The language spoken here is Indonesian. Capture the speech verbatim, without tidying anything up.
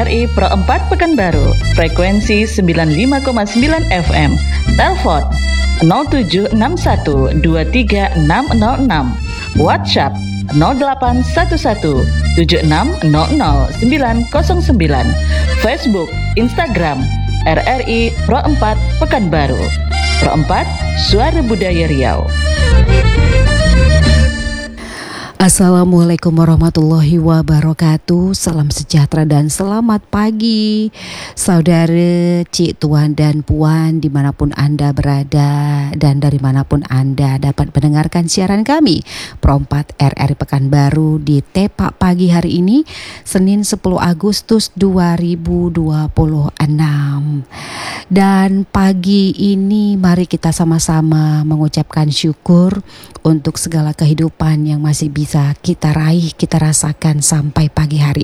I Pro empat Pekanbaru, frekuensi sembilan puluh lima koma sembilan F M. Telepon nol tujuh enam satu dua tiga enam nol enam. WhatsApp nol delapan satu satu tujuh enam nol nol sembilan nol sembilan. Facebook, Instagram R R I Pro empat Pekanbaru. Pro empat, Suara Budaya Riau. Assalamualaikum warahmatullahi wabarakatuh. Salam sejahtera dan selamat pagi saudara, cik, tuan dan puan dimanapun Anda berada dan dari manapun Anda dapat mendengarkan siaran kami Pro empat R R I Pekanbaru di Tepak Pagi hari ini Senin sepuluh Agustus dua ribu dua puluh enam. Dan pagi ini mari kita sama-sama mengucapkan syukur untuk segala kehidupan yang masih bisa kita raih, kita rasakan sampai pagi hari